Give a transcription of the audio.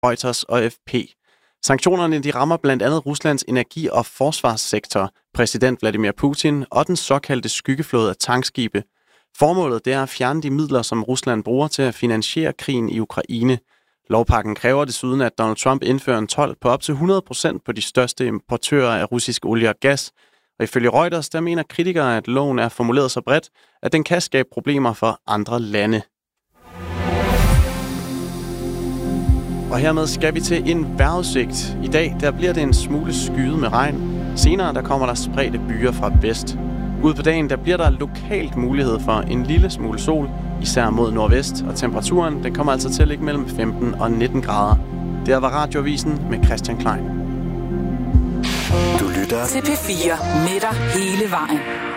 Reuters og AFP. Sanktionerne de rammer blandt andet Ruslands energi- og forsvarssektor, præsident Vladimir Putin og den såkaldte skyggeflåde af tankskibe. Formålet det er at fjerne de midler, som Rusland bruger til at finansiere krigen i Ukraine. Lovpakken kræver desuden, at Donald Trump indfører en told på op til 100% på de største importører af russisk olie og gas. Og ifølge Reuters, der mener kritikere, at loven er formuleret så bredt, at den kan skabe problemer for andre lande. Og hermed skal vi til en vejrudsigt. I dag der bliver det en smule skyet med regn. Senere der kommer der spredte byer fra vest. Ude på dagen der bliver der lokalt mulighed for en lille smule sol, især mod nordvest, og temperaturen den kommer altså til at ligge mellem 15 og 19 grader. Det var Radioavisen med Christian Klein. Du lytter til P4 med dig hele vejen.